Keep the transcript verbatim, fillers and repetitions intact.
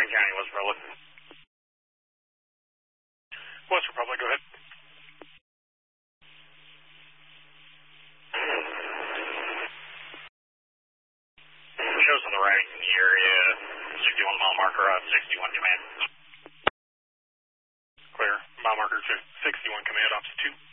County, West Republic. West Republic, go ahead. Shows on the right in the area, sixty-one mile marker on sixty-one command. Clear. Mile marker sixty-one command, Ops two.